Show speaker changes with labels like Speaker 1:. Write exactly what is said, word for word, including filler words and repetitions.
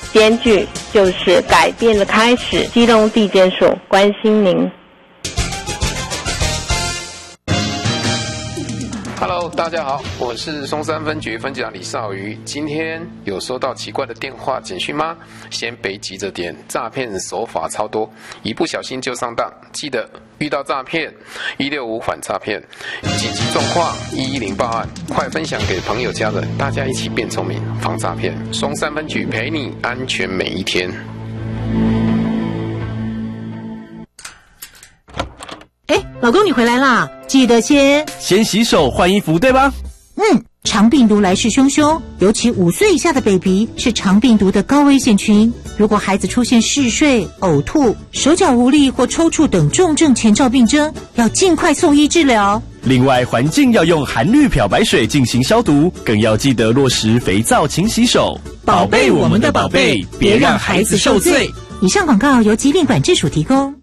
Speaker 1: 检举就是改变的开始。基隆地检署关心您。
Speaker 2: Hello， 大家好，我是松山分局分局长李少瑜。今天有收到奇怪的电话简讯吗？先别急着点，诈骗手法超多，一不小心就上当。记得遇到诈骗，一六五反诈骗，紧急状况一一零报案，快分享给朋友家人，大家一起变聪明，防诈骗。松山分局陪你安全每一天。
Speaker 3: 哎，老公你回来啦，记得先
Speaker 4: 先洗手换衣服，对吧？
Speaker 3: 嗯，肠病毒来势汹汹，尤其五岁以下的 baby 是肠病毒的高危险群。如果孩子出现嗜睡、呕吐、手脚无力或抽搐等重症前兆病征，要尽快送医治疗。
Speaker 4: 另外，环境要用含氯漂白水进行消毒，更要记得落实肥皂勤洗手，宝贝我们的宝贝，别让孩子受罪。
Speaker 3: 以上广告由疾病管制署提供。